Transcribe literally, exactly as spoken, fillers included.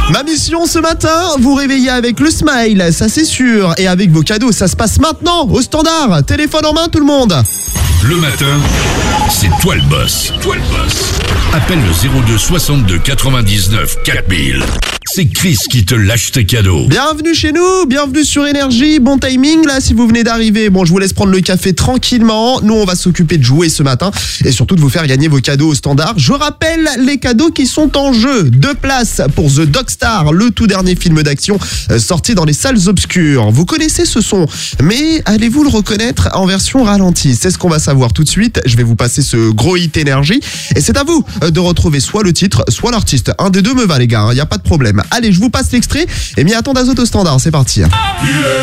Ma mission ce matin, vous réveiller avec le smile, ça c'est sûr. Et avec vos cadeaux, ça se passe maintenant, au standard. Téléphone en main tout le monde. Le matin, c'est toi le boss. Toi le boss. Appelle le zéro deux soixante-deux quatre-vingt-dix-neuf quatre mille. C'est Chris qui te lâche tes cadeaux. Bienvenue chez nous, bienvenue sur Énergie. Bon timing là si vous venez d'arriver. Bon, je vous laisse prendre le café tranquillement. Nous, on va s'occuper de jouer ce matin et surtout de vous faire gagner vos cadeaux au standard. Je rappelle les cadeaux qui sont en jeu. Deux places pour The Dog Star, le tout dernier film d'action euh, sorti dans les salles obscures. Vous connaissez ce son, mais allez-vous le reconnaître en version ralentie? C'est ce qu'on va savoir tout de suite. Je vais vous passer ce gros hit Énergie et c'est à vous de retrouver soit le titre, soit l'artiste. Un des deux me va les gars, il n'y a pas de problème. Allez, je vous passe l'extrait et m'y attend d'Azote au standard, c'est parti. Yeah.